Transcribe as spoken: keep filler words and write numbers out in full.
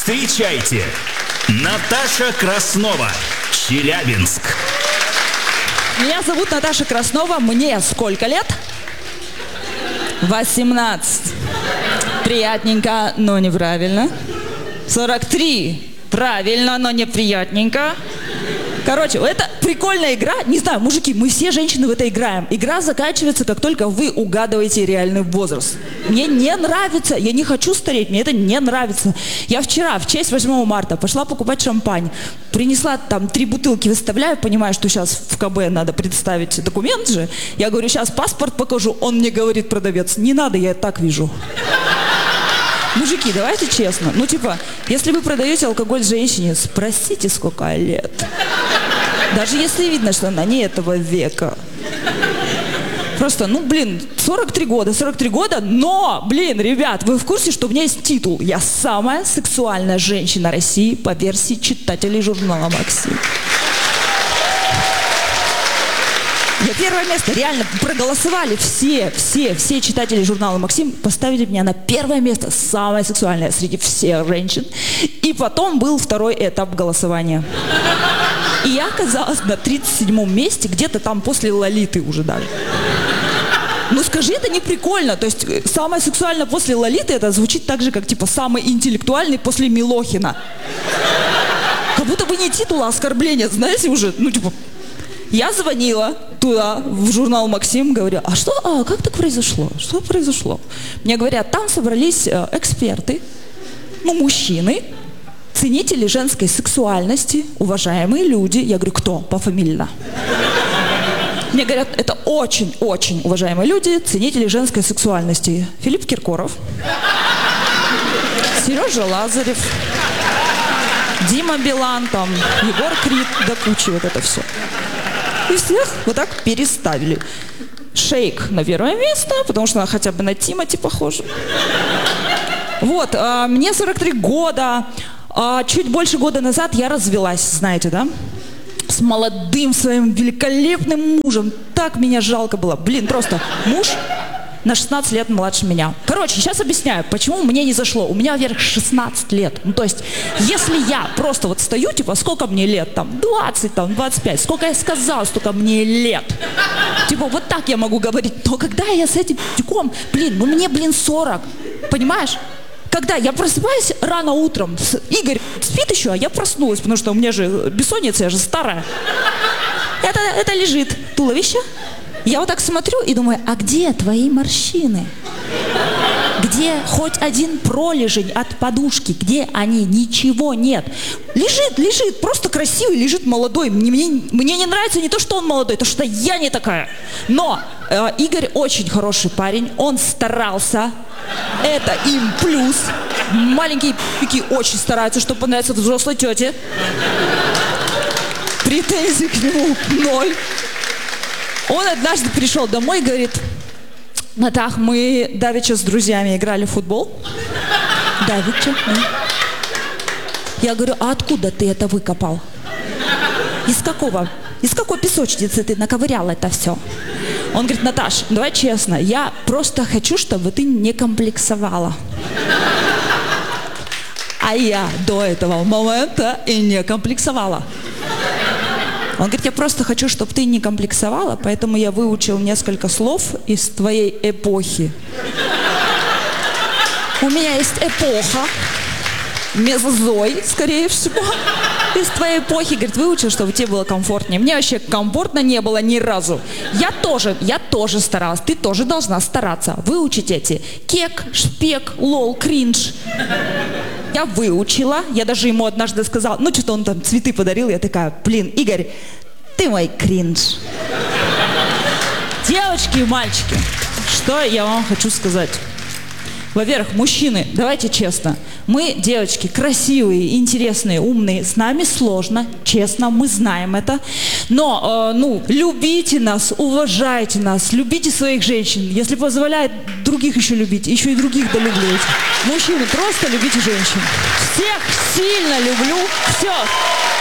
Встречайте, Наташа Краснова, Челябинск. Меня зовут Наташа Краснова. Мне сколько лет? восемнадцать. Приятненько, но неправильно. сорок три. Правильно, но неприятненько. Короче, это прикольная игра. Не знаю, мужики, мы все женщины в это играем. Игра заканчивается, как только вы угадываете реальный возраст. Мне не нравится, я не хочу стареть, мне это не нравится. Я вчера, в честь восьмого марта, пошла покупать шампань. Принесла там три бутылки, выставляю, понимаю, что сейчас в ка бэ надо представить документ же. Я говорю, сейчас паспорт покажу. Он мне говорит, продавец, не надо, я так вижу. Мужики, давайте честно. Ну, типа, если вы продаете алкоголь женщине, спросите, сколько лет. Даже если видно, что она не этого века. Просто, ну, блин, сорок три года, сорок три года, но, блин, ребят, вы в курсе, что у меня есть титул? Я самая сексуальная женщина России по версии читателей журнала «Максим». Я первое место, реально проголосовали все, все, все читатели журнала «Максим», поставили меня на первое место, самое сексуальное среди всех женщин. И потом был второй этап голосования. И я оказалась на тридцать седьмом месте, где-то там после Лолиты уже даже. Ну скажи, это не прикольно. То есть самое сексуальное после Лолиты, это звучит так же, как типа самый интеллектуальный после Милохина. Как будто бы не титул, а оскорбление, знаете, уже, ну типа... Я звонила туда, в журнал «Максим», говорю, а что, а как так произошло? Что произошло? Мне говорят, там собрались э, эксперты, ну, мужчины, ценители женской сексуальности, уважаемые люди. Я говорю, кто? Пофамильно. Мне говорят, это очень-очень уважаемые люди, ценители женской сексуальности. Филипп Киркоров, Сережа Лазарев, Дима Билан, там, Егор Крид, да куча вот это все. И всех вот так переставили. Шейк на первое место, потому что она хотя бы на Тимати похожа. Вот, а, мне сорок три года. А, чуть больше года назад я развелась, знаете, да? С молодым своим великолепным мужем. Так меня жалко было. Блин, просто муж на шестнадцать лет младше меня. Короче, сейчас объясняю, почему мне не зашло. У меня, во-первых, шестнадцать лет. Ну, то есть, если я просто вот стою, типа, сколько мне лет, там, двадцать, там, двадцать пять, сколько я сказала, столько мне лет. Типа, вот так я могу говорить. Но когда я с этим тюком, блин, ну мне, блин, сорок, понимаешь? Когда я просыпаюсь рано утром, Игорь спит еще, а я проснулась, потому что у меня же бессонница, я же старая. Это, это лежит туловище. Я вот так смотрю и думаю, а где твои морщины? Где хоть один пролежень от подушки? Где они? Ничего нет. Лежит, лежит, просто красивый, лежит молодой. Мне, мне, мне не нравится не то, что он молодой, то, что я не такая. Но э, Игорь очень хороший парень, он старался. Это им плюс. Маленькие пики очень стараются, чтобы понравиться взрослой тете. Претензий к нему ноль. Он однажды пришел домой и говорит, Натах, мы давеча с друзьями играли в футбол. Давеча. Я говорю, а откуда ты это выкопал? Из какого? Из какой песочницы ты наковырял это все? Он говорит, Наташ, давай честно, я просто хочу, чтобы ты не комплексовала. А я до этого момента и не комплексовала. Он говорит, я просто хочу, чтобы ты не комплексовала, поэтому я выучил несколько слов из твоей эпохи. У меня есть эпоха, мезозой, скорее всего, из твоей эпохи. Говорит, выучил, чтобы тебе было комфортнее. Мне вообще комфортно не было ни разу. Я тоже, я тоже старалась, ты тоже должна стараться. Выучить эти кек, шпек, лол, кринж. Я выучила, я даже ему однажды сказала, ну что-то он там цветы подарил, я такая, блин, Игорь, ты мой кринж. Девочки и мальчики, что я вам хочу сказать. Во-первых, мужчины, давайте честно, мы, девочки, красивые, интересные, умные, с нами сложно, честно, мы знаем это, но, э, ну, любите нас, уважайте нас, любите своих женщин, если позволяет других еще любить, еще и других долюбливайте. Мужчины, просто любите женщин. Всех сильно люблю, все.